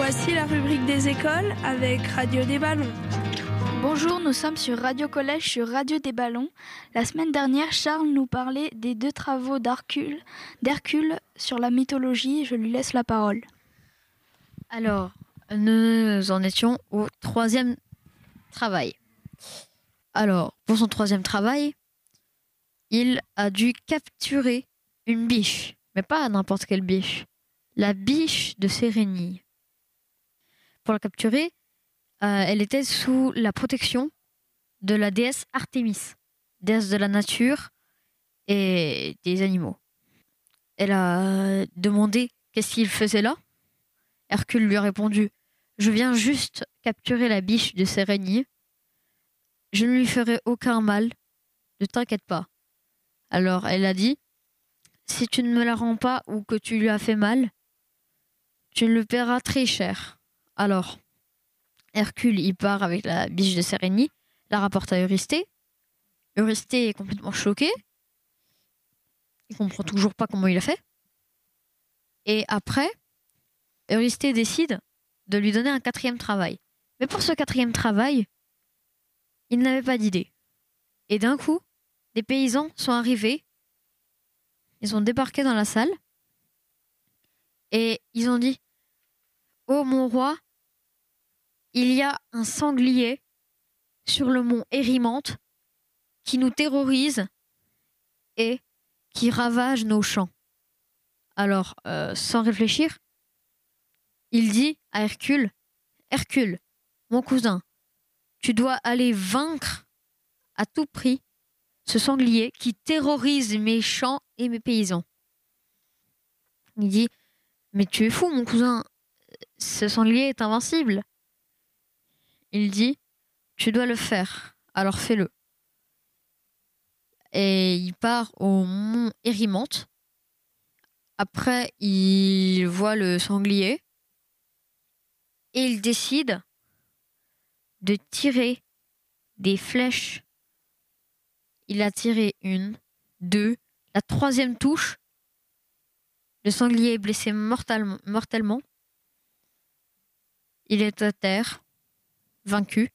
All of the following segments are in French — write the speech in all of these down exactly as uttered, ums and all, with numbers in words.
Voici la rubrique des écoles avec Radio des Ballons. Bonjour, nous sommes sur Radio Collège, sur Radio des Ballons. La semaine dernière, Charles nous parlait des deux travaux d'Hercule, d'Hercule sur la mythologie. Je lui laisse la parole. Alors, nous en étions au troisième travail. Alors, pour son troisième travail, il a dû capturer une biche, mais pas n'importe quelle biche, la biche de Sérénie. Pour la capturer, euh, elle était sous la protection de la déesse Artémis, déesse de la nature et des animaux. Elle a demandé qu'est-ce qu'il faisait là. Hercule lui a répondu « Je viens juste capturer la biche de Sérénie. Je ne lui ferai aucun mal, ne t'inquiète pas. » Alors elle a dit « Si tu ne me la rends pas ou que tu lui as fait mal, tu le paieras très cher. » Alors Hercule il part avec la biche de Sérénie, la rapporte à Eurysthée. Eurysthée est complètement choqué. Il comprend toujours pas comment il a fait. Et après, Eurysthée décide de lui donner un quatrième travail. Mais pour ce quatrième travail, il n'avait pas d'idée. Et d'un coup, des paysans sont arrivés. Ils ont débarqué dans la salle. Et ils ont dit « Oh mon roi, il y a un sanglier sur le mont Érymanthe qui nous terrorise et qui ravage nos champs. » Alors, euh, sans réfléchir, il dit à Hercule « Hercule, mon cousin, tu dois aller vaincre à tout prix ce sanglier qui terrorise mes champs et mes paysans. » Il dit « Mais tu es fou, mon cousin, ce sanglier est invincible. » Il dit « Tu dois le faire, alors fais-le. » Et il part au mont Érymanthe. Après, il voit le sanglier et il décide de tirer des flèches. Il a tiré une, deux, la troisième touche. Le sanglier est blessé mortellement. mortellement. Il est à terre, vaincu.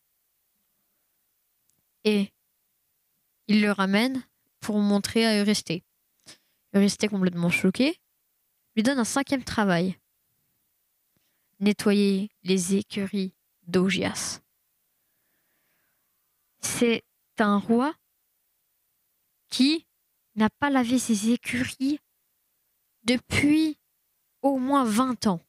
Et il le ramène pour montrer à Eurysthée. Eurysthée, complètement choqué, lui donne un cinquième travail. Nettoyer les écuries d'Augias. C'est un roi qui n'a pas lavé ses écuries depuis au moins vingt ans.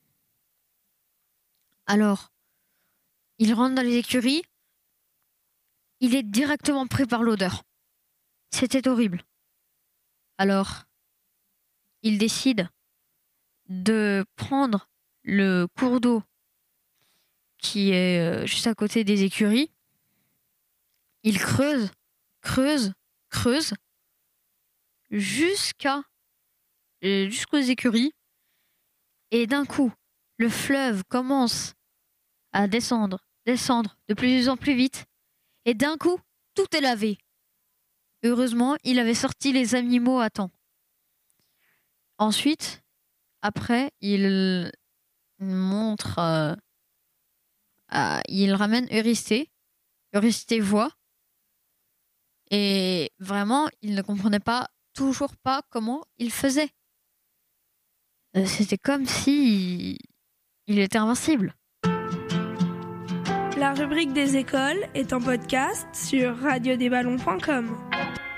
Alors, il rentre dans les écuries, il est directement pris par l'odeur. C'était horrible. Alors, il décide de prendre le cours d'eau qui est juste à côté des écuries. Il creuse, creuse, creuse jusqu'à jusqu'aux écuries. Et d'un coup, le fleuve commence à descendre, descendre de plus en plus vite. Et d'un coup, tout est lavé. Heureusement, il avait sorti les animaux à temps. Ensuite, après, il montre, euh, à, il ramène Eurysthée. Eurysthée voit. Et vraiment, il ne comprenait pas, toujours pas comment il faisait. Euh, C'était comme si il, il était invincible. La rubrique des écoles est en podcast sur radio des ballons point com.